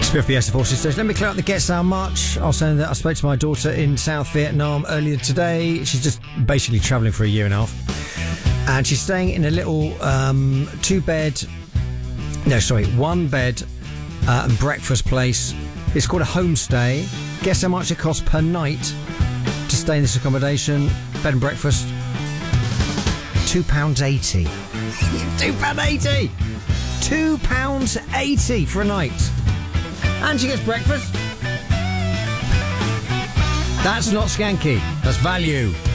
Spiff BS Forces Station. Let me clear up the guests how much. I was saying that I spoke to my daughter in South Vietnam earlier today. She's just basically travelling for a year and a half. And she's staying in a little one bed and breakfast place. It's called a homestay. Guess how much it costs per night to stay in this accommodation? Bed and breakfast. £2.80. £2.80! £2.80 for a night. And she gets breakfast. That's not skanky. That's value.